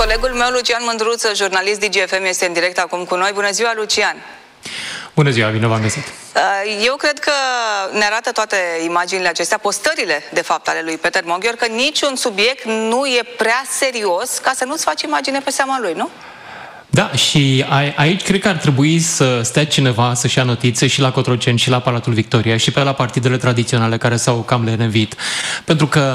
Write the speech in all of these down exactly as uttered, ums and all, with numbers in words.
Colegul meu, Lucian Mândruță, jurnalist D G F M, este în direct acum cu noi. Bună ziua, Lucian! Bună ziua, bine v-am găsit! Eu cred că ne arată toate imaginile acestea, postările, de fapt, ale lui Peter Moghior, că niciun subiect nu e prea serios ca să nu-ți faci imagine pe seama lui, nu? Da, și aici cred că ar trebui să stea cineva să-și ia notițe și la Cotroceni, și la Palatul Victoria, și pe la partidele tradiționale care s-au cam lenevit. Pentru că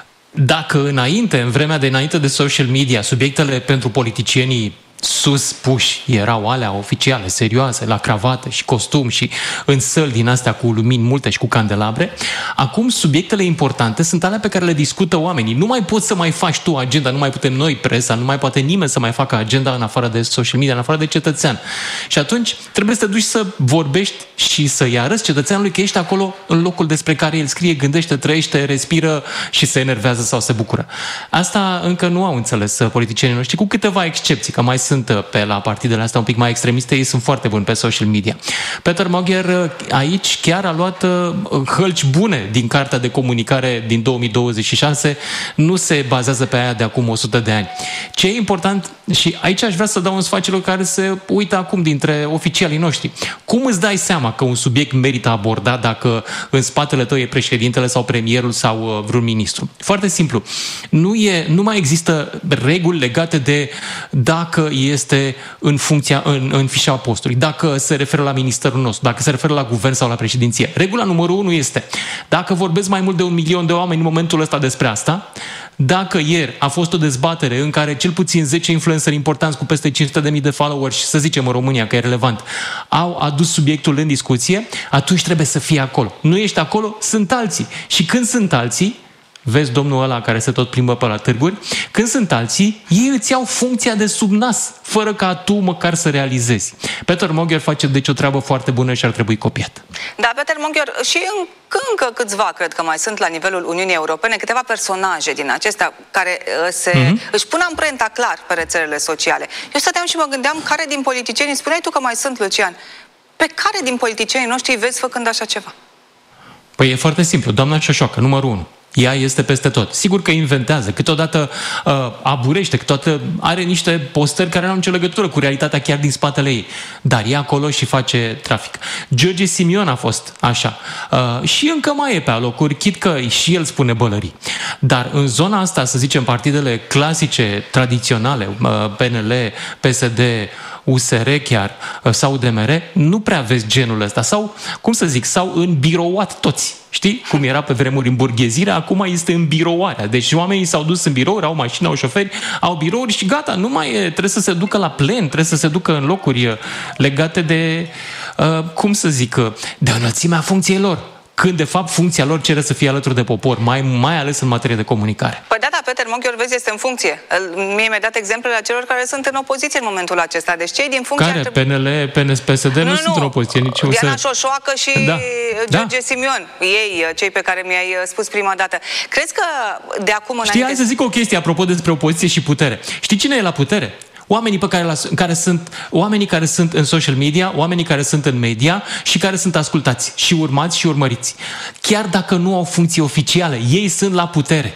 dacă înainte, în vremea de înainte de social media, subiectele pentru politicienii sus puși erau alea oficiale, serioase, la cravată și costum și în săli din astea cu lumini multe și cu candelabre, acum subiectele importante sunt alea pe care le discută oamenii. Nu mai poți să mai faci tu agenda, nu mai putem noi, presa, nu mai poate nimeni să mai facă agenda în afară de social media, în afară de cetățean. Și atunci trebuie să te duci să vorbești și să-i arăți cetățeanului că ești acolo în locul despre care el scrie, gândește, trăiește, respiră și se enervează sau se bucură. Asta încă nu au înțeles politicienii noștri, cu câteva excepții, că mai sunt pe la partidele astea un pic mai extremiste, ei sunt foarte buni pe social media. Peter Moghior aici chiar a luat hălci bune din Cartea de Comunicare din două mii douăzeci și șase, nu se bazează pe aia de acum o sută de ani. Ce e important, și aici aș vrea să dau un sfat celor care se uită acum dintre oficialii noștri. Cum îți dai seama că un subiect merită abordat dacă în spatele tău e președintele sau premierul sau vreun ministru? Foarte simplu. Nu, e, nu mai există reguli legate de dacă este în funcția, în, în fișa postului, dacă se referă la ministerul nostru, dacă se referă la guvern sau la președinție. Regula numărul unu este, dacă vorbesc mai mult de un milion de oameni în momentul ăsta despre asta, dacă ieri a fost o dezbatere în care cel puțin zece influenceri importanți cu peste cinci sute de mii de followers, să zicem în România că e relevant, au adus subiectul în discuție, atunci trebuie să fie acolo. Nu ești acolo, sunt alții. Și când sunt alții, vezi domnul ăla care se tot plimbă pe la târguri, când sunt alții, ei îți iau funcția de sub nas, fără ca tu măcar să realizezi. Peter Moghior face deci o treabă foarte bună și ar trebui copiat. Da, Peter Moghior, și încă câțiva, cred că mai sunt la nivelul Uniunii Europene, câteva personaje din acestea care se, mm-hmm. își pun amprenta clar pe rețelele sociale. Eu stăteam și mă gândeam care din politicienii, spuneai tu că mai sunt, Lucian, pe care din politicienii noștri îi vezi făcând așa ceva? Păi e foarte simplu, doamna Șoșoacă, numărul unu. Ea este peste tot. Sigur că inventează, câteodată uh, aburește, câteodată are niște postări care nu au nicio legătură cu realitatea chiar din spatele ei. Dar e acolo și face trafic. George Simion a fost așa. Uh, și încă mai e pe alocuri, chit că și el spune bălării. Dar în zona asta, să zicem, partidele clasice, tradiționale, uh, P N L, P S D, U S R chiar, sau U D M R, nu prea vezi genul ăsta. Sau, cum să zic, s-au înbirouat toți. Știi? Cum era pe vremuri în burghezirea, acum este în birouarea. Deci oamenii s-au dus în birouri, au mașini, au șoferi, au birouri și gata, nu mai e, trebuie să se ducă la plen, trebuie să se ducă în locuri legate de, uh, cum să zic, de înălțimea funcției lor. Când, de fapt, funcția lor cere să fie alături de popor, mai, mai ales în materie de comunicare. Păi da, da, Peter Moghior, vezi, este în funcție. Mie mi-a dat exemplele a celor care sunt în opoziție în momentul acesta. Deci cei din funcție... Care? Trebui... P N L, P S D nu, nu, nu sunt în opoziție. Nici Diana Șoșoacă și da. George da. Simion. Ei, cei pe care mi-ai spus prima dată. Crezi că de acum înainte... Știi, hai să zic o chestie apropo despre opoziție și putere. Știi cine e la putere? Oamenii, pe care, la, care sunt, oamenii care sunt în social media, oamenii care sunt în media și care sunt ascultați și urmați și urmăriți. Chiar dacă nu au funcție oficială, ei sunt la putere.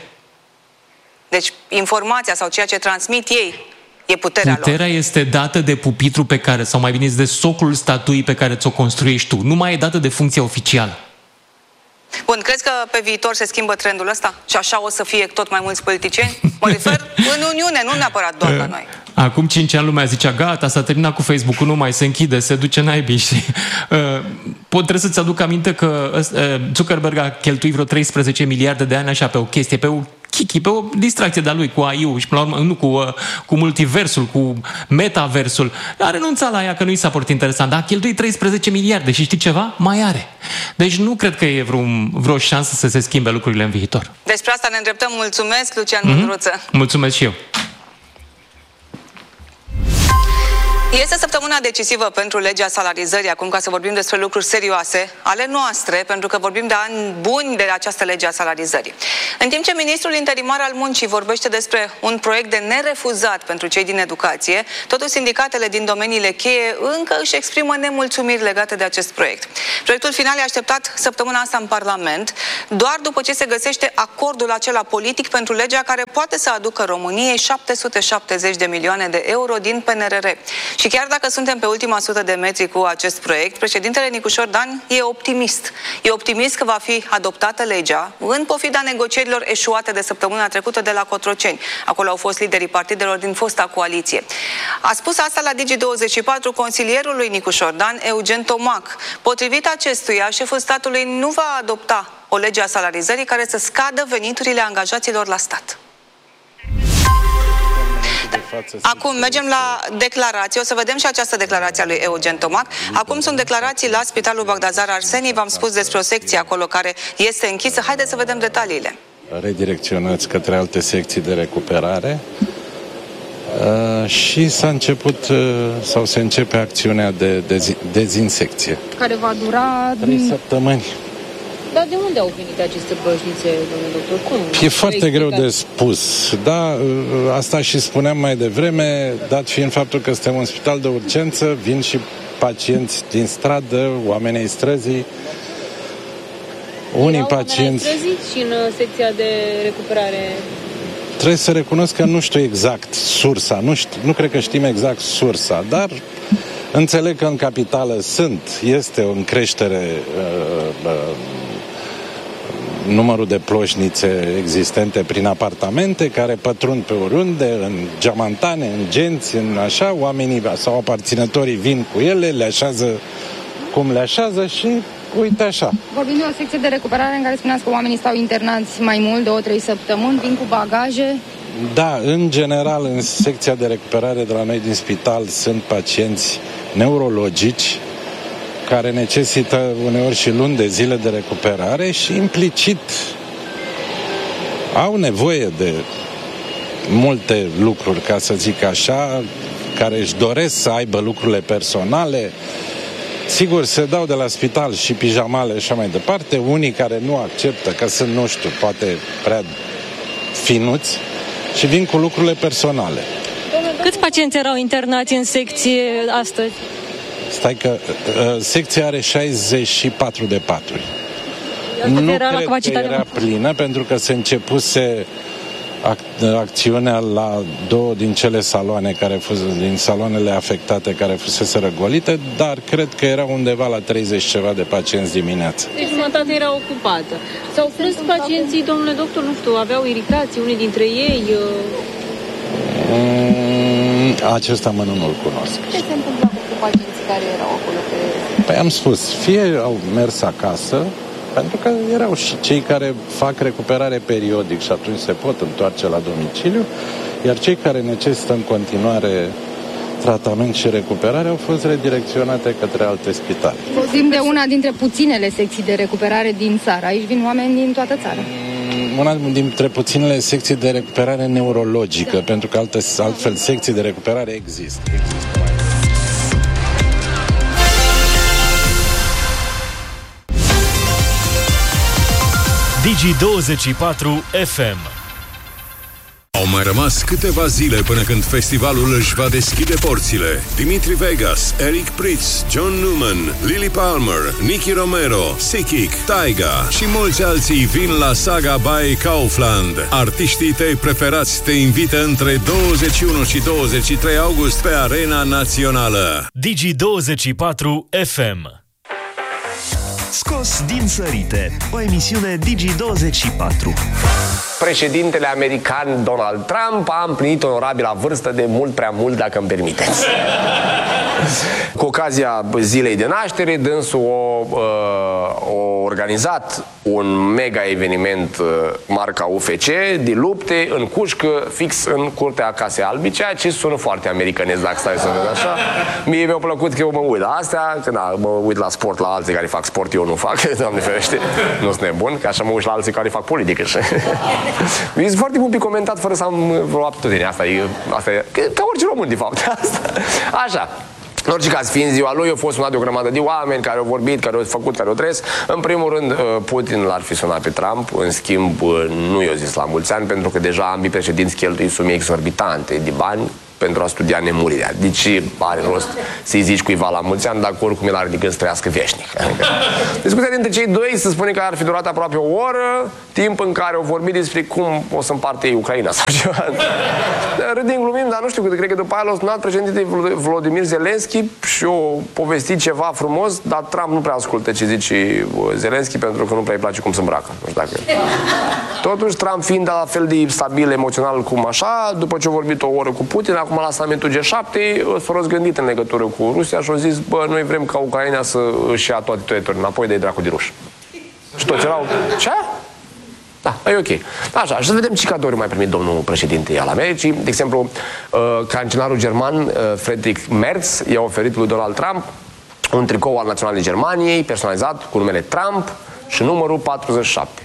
Deci informația sau ceea ce transmit ei e puterea lor. Puterea este dată de pupitru pe care, sau mai bine zis, de socul statuii pe care ți-o construiești tu. Nu mai e dată de funcția oficială. Bun, crezi că pe viitor se schimbă trendul ăsta? Și așa o să fie tot mai mulți politicieni? Mă refer în Uniune, nu neapărat doar la noi. Acum cinci ani lumea zicea, gata, s-a terminat cu Facebook-ul, nu mai se închide, se duce naibii. Și, uh, pot, trebuie să-ți aduc aminte că uh, Zuckerberg a cheltuit vreo treisprezece miliarde de ani așa pe o chestie, pe o chiki, pe o distracție de-a lui cu A I-ul și până la urmă, nu, cu, uh, cu multiversul, cu metaversul. A renunțat la ea că nu i s-a părut interesant, dar a cheltuit treisprezece miliarde și știi ceva? Mai are. Deci nu cred că e vreo, vreo șansă să se schimbe lucrurile în viitor. Despre asta ne îndreptăm. Mulțumesc, Lucian mm-hmm. Mândruță. Mulțumesc și eu. Este săptămâna decisivă pentru legea salarizării, acum ca să vorbim despre lucruri serioase ale noastre, pentru că vorbim de ani buni de această lege a salarizării. În timp ce ministrul interimar al muncii vorbește despre un proiect de nerefuzat pentru cei din educație, totuși sindicatele din domeniile cheie încă își exprimă nemulțumiri legate de acest proiect. Proiectul final e așteptat săptămâna asta în Parlament, doar după ce se găsește acordul acela politic pentru legea care poate să aducă României șapte sute șaptezeci de milioane de euro din P N R R. Și chiar dacă suntem pe ultima sută de metri cu acest proiect, președintele Nicușor Dan e optimist. E optimist că va fi adoptată legea în pofida negocierilor eșuate de săptămâna trecută de la Cotroceni. Acolo au fost liderii partidelor din fosta coaliție. A spus asta la Digi douăzeci și patru consilierul lui Nicușor Dan, Eugen Tomac. Potrivit acestuia, șeful statului nu va adopta o lege a salarizării care să scadă veniturile angajaților la stat. Acum mergem la declarație. O să vedem și această declarație a lui Eugen Tomac. Acum sunt declarații la Spitalul Bogdazar Arsenii. V-am spus despre o secție acolo care este închisă. Haideți să vedem detaliile. Redirecționați către alte secții de recuperare uh, și s-a început uh, sau se începe acțiunea de dezi dezinsecție. Care va dura... trei săptămâni. Dar de unde au venit aceste plășnițe, domnule doctor? Cum? E foarte greu de spus. Da, asta și spuneam mai devreme, dat fiind faptul că suntem un spital de urgență, vin și pacienți din stradă, oameni ai străzii. Unii pacienți... și în secția de recuperare? Trebuie să recunosc că nu știu exact sursa, nu, știu, nu cred că știm exact sursa, dar înțeleg că în capitală sunt, este în creștere uh, uh, numărul de ploșnițe existente prin apartamente care pătrund pe oriunde, în geamantane, în genți, în așa, oamenii sau aparținătorii vin cu ele, le așează cum le așează și uite așa. Vorbim de o secție de recuperare în care spuneați că oamenii stau internați mai mult, două, trei săptămâni, vin cu bagaje. Da, în general, în secția de recuperare de la noi din spital sunt pacienți neurologici care necesită uneori și luni de zile de recuperare și implicit au nevoie de multe lucruri, ca să zic așa, care își doresc să aibă lucrurile personale. Sigur, se dau de la spital și pijamale și așa mai departe. Unii care nu acceptă, că sunt, nu știu, poate prea finuți și vin cu lucrurile personale. Câți pacienți erau internați în secție astăzi? Stai că uh, secția are șaizeci și patru de paturi. Nu era cred la că era plină, pentru că se începuse ac- acțiunea la două din cele saloane, care fus, din saloanele afectate care fusese răgolite, dar cred că era undeva la treizeci ceva de pacienți dimineața. Deci jumătate era ocupată. S-au plâns pacienții, domnule doctor, nu știu, aveau iritații, unii dintre ei... Uh... Mm, acesta mă nu-l cunosc. Ce se întâmplă cu pacienții care erau acolo pe... Păi am spus, fie au mers acasă, pentru că erau și cei care fac recuperare periodic și atunci se pot întoarce la domiciliu, iar cei care necesită în continuare tratament și recuperare au fost redirecționate către alte spitale. Vorbim de una dintre puținele secții de recuperare din țară. Aici vin oameni din toată țara. Una dintre puținele secții de recuperare neurologică, da. Pentru că alte, altfel secții de recuperare există. există. Digi douăzeci și patru F M. Au mai rămas câteva zile până când festivalul își va deschide porțile. Dimitri Vegas, Eric Prydz, John Newman, Lily Palmer, Nicky Romero, Sickick, Taiga și mulți alții vin la Saga by Kaufland. Artiștii tăi preferați te invită între douăzeci și unu și douăzeci și trei august pe Arena Națională. Digi douăzeci și patru F M. Scos din sărite, o emisiune Digi douăzeci și patru. Președintele american Donald Trump a împlinit onorabila vârstă de mult prea mult, dacă îmi permiteți. Cu ocazia zilei de naștere, dânsul o, uh, o organizat un mega eveniment uh, marca U F C de lupte în cușcă, fix în curtea Casei Albi, ceea ce sună foarte americanez, dacă stai să vezi așa. Mie mi-a plăcut că eu mă uit la astea, că na, mă uit la sport, la alții care fac sport, eu eu nu fac, Doamne ferește, nu sunt nebun, că așa mă uit la alții care fac politică. Mi sunt foarte mult comentat fără să am vreo aptitudine. Asta e, asta e, ca orice român, de fapt. Asta. Așa. În orice caz, fiind ziua lui, a fost sunat de o grămadă de oameni care au vorbit, care au făcut, care au trăiesc. În primul rând, Putin l-ar fi sunat pe Trump, în schimb, nu i-a zis la mulți ani, pentru că deja ambii președinți cheltui sume exorbitante de bani pentru a studia nemurirea. Deci are rost să-i zici cuiva la mulți ani, dacă oricum el are de gând să trăiască veșnic. Discuția dintre cei doi se spune că ar fi durat aproape o oră, timp în care au vorbit despre cum o să împarte ei Ucraina sau ceva. Râdim, glumim, dar nu știu, cred că după aia l-a sunat președintele Volodymyr Zelensky și o povestit ceva frumos, dar Trump nu prea ascultă ce zice Zelensky pentru că nu prea îi place cum se îmbracă. Nu știu dacă... Totuși, Trump fiind la fel de stabil emoțional cum așa, după ce a vorbit o oră cu Putin, acum la summitul G șapte s-a răzgândit în legătură cu Rusia și au zis, bă, noi vrem ca Ucraina să își ia toate teritoriile înapoi, de dracu de ruși. Și toți erau, ce? Da, e ok. Așa, și să vedem ce cadouri mai primit domnul președinte al Americii. De exemplu, uh, cancelarul german, uh, Friedrich Merz, i-a oferit lui Donald Trump un tricou al Naționalei Germaniei, personalizat cu numele Trump și numărul patruzeci și șapte.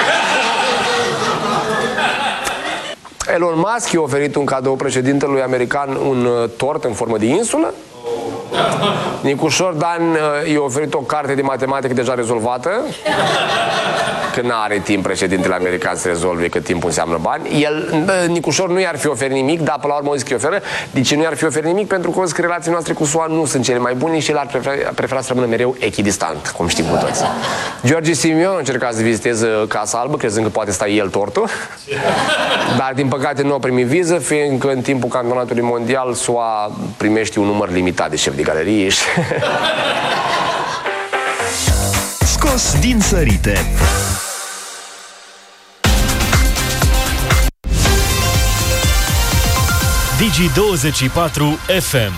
Elon Musk i-a oferit un cadou președintelui american, un uh, tort în formă de insulă. Nicușor Dan uh, i-a oferit o carte de matematică deja rezolvată. Că n-are timp președintele american să rezolve, că timpul înseamnă bani. El, Nicușor, nu i-ar fi oferit nimic, dar până la urmă o zis că îi oferă. De ce nu i-ar fi oferit nimic? Pentru că o zis că relațiile noastre cu S U A nu sunt cele mai bune și el ar prefera, prefera să rămână mereu echidistant, cum știm cu toți. George Simion a încercat să viziteze Casa Albă, crezând că poate sta el tortul. Dar, din păcate, nu a primit viză, fiindcă în timpul campionatului mondial S U A primește un număr limitat de șefi de galerie. Și... Scos din sărite. Digi douăzeci și patru F M.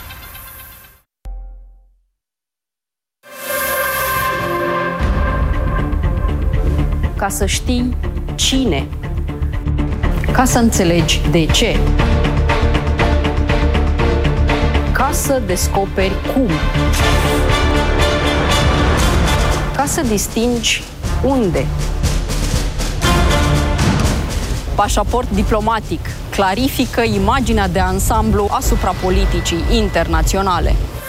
Ca să știi cine, ca să înțelegi de ce, ca să descoperi cum, ca să distingi unde. Pașaport diplomatic clarifică imaginea de ansamblu asupra politicii internaționale.